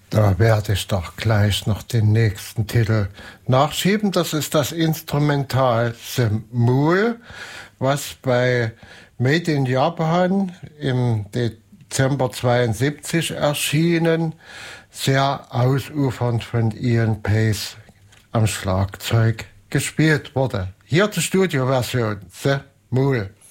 Da werde ich doch gleich noch den nächsten Titel nachschieben. Das ist das Instrumental The Mule, was bei Made in Japan im Dezember 72 erschienen, sehr ausufernd von Ian Pace am Schlagzeug gespielt wurde. Hier die Studioversion, The Mule.